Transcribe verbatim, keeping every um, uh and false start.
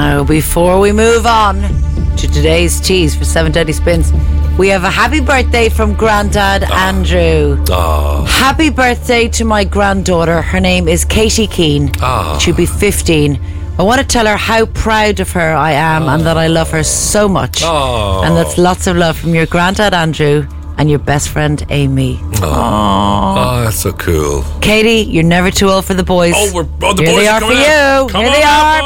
Now, before we move on to today's tease for seven Deadly Spins, we have a happy birthday from Grandad oh. Andrew. Oh. Happy birthday to my granddaughter. Her name is Katie Keane. Oh. She'll be fifteen. I want to tell her how proud of her I am oh. and that I love her so much. Oh. And that's lots of love from your Grandad Andrew and your best friend Amy. Oh, oh that's so cool. Katie, you're never too old for the boys. Oh, we're, oh the Here boys they are are for coming you. out. Come Here on they out, are.